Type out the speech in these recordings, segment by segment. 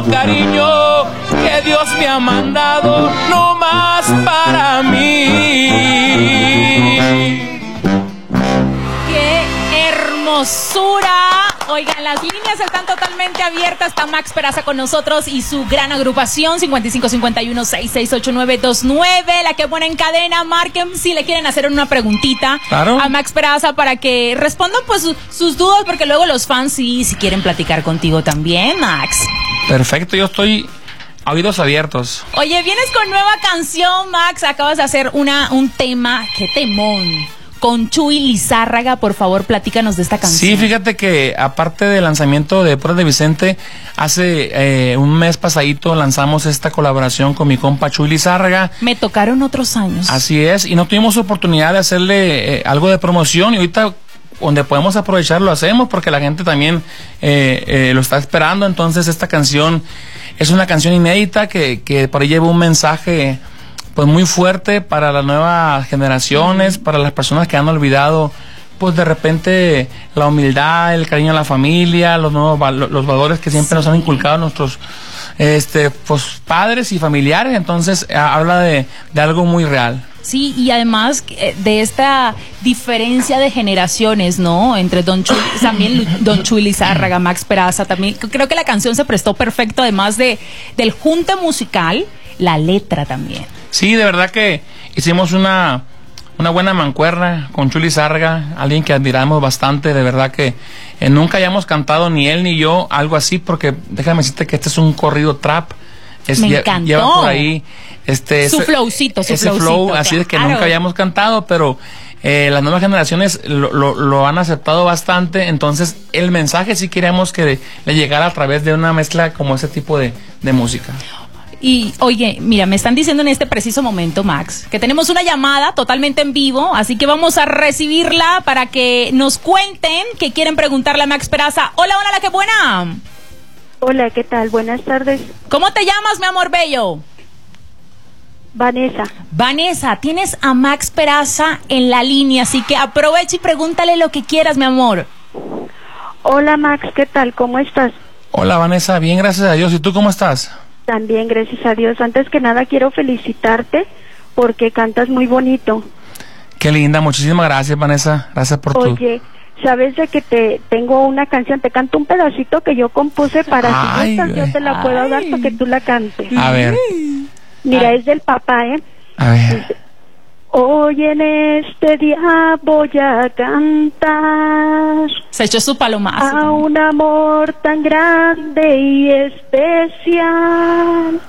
cariño que Dios me ha mandado, no más para mí. ¡Qué hermosura! Oigan, las líneas están totalmente abiertas. Está Max Peraza con nosotros y su gran agrupación 5551-668929. La que pone en cadena. Marquen si le quieren hacer una preguntita, claro, a Max Peraza para que respondan pues sus dudas, porque luego los fans sí, si quieren platicar contigo también, Max. Perfecto, yo estoy a oídos abiertos. Oye, vienes con nueva canción, Max. Acabas de hacer un tema. ¡Qué temón! Con Chuy Lizárraga, por favor, platícanos de esta canción. Sí, fíjate que aparte del lanzamiento de Puras de Vicente, hace un mes pasadito lanzamos esta colaboración con mi compa Chuy Lizárraga. Me tocaron otros años. Así es, y no tuvimos oportunidad de hacerle algo de promoción, y ahorita donde podemos aprovechar lo hacemos, porque la gente también lo está esperando. Entonces esta canción es una canción inédita que por ahí lleva un mensaje pues muy fuerte para las nuevas generaciones, para las personas que han olvidado pues de repente la humildad, el cariño a la familia, los valores que siempre nos han inculcado nuestros pues padres y familiares. Entonces habla de algo muy real. Sí, y además de esta diferencia de generaciones, ¿no? Entre Don Chuy Lizárraga, Max Peraza, también creo que la canción se prestó perfecto, además del junte musical, la letra también. Sí, de verdad que hicimos una buena mancuerna con Chuy Lizárraga, alguien que admiramos bastante. De verdad que nunca hayamos cantado ni él ni yo algo así, porque déjame decirte que este es un corrido trap. Me encantó. Lleva por ahí su flowcito, flow, así es que claro, nunca hayamos cantado, pero las nuevas generaciones lo han aceptado bastante. Entonces el mensaje sí queríamos que le llegara a través de una mezcla como ese tipo de música. Y oye, mira, me están diciendo en este preciso momento, Max, que tenemos una llamada totalmente en vivo, así que vamos a recibirla para que nos cuenten qué quieren preguntarle a Max Peraza. Hola, hola, la que buena. Hola, ¿qué tal? Buenas tardes. ¿Cómo te llamas, mi amor bello? Vanessa. Vanessa, tienes a Max Peraza en la línea, así que aprovecha y pregúntale lo que quieras, mi amor. Hola, Max, ¿qué tal? ¿Cómo estás? Hola, Vanessa, bien, gracias a Dios. ¿Y tú cómo estás? También, gracias a Dios. Antes que nada quiero felicitarte porque cantas muy bonito. Qué linda, muchísimas gracias, Vanessa. Gracias por tu... Oye, ¿sabes de que te tengo una canción? Te canto un pedacito que yo compuse para si gustas, yo te la puedo dar para que tú la cantes. A ver. Mira, es del papá, ¿eh? A ver. Dice, hoy en este día voy a cantar. Se echó su palomazo. A un amor tan grande y especial,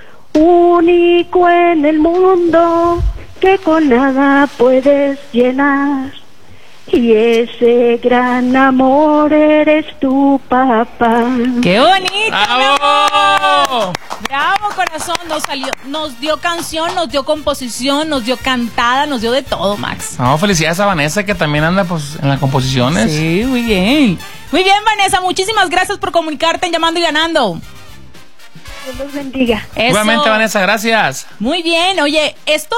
único en el mundo, que con nada puedes llenar. Y ese gran amor eres tu papá. ¡Qué bonito! ¡Bravo! Bravo, corazón, nos dio canción, nos dio composición, nos dio cantada, nos dio de todo, Max. No, felicidades a Vanessa, que también anda pues en las composiciones. Sí, muy bien. Muy bien, Vanessa, muchísimas gracias por comunicarte en Llamando y Ganando. Dios los bendiga. Eso. Igualmente, Vanessa, gracias. Muy bien, oye, esto